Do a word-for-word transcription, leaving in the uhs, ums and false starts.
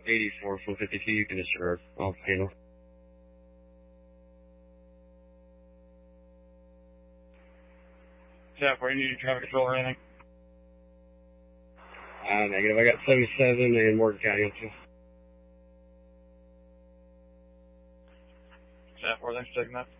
eighty-four, four fifty-two, you can disregard. I'll handle. Jeff, where you need traffic control or anything? Uh, negative. I got seventy-seven in Morgan County on two. Jeff, where thanks for taking that.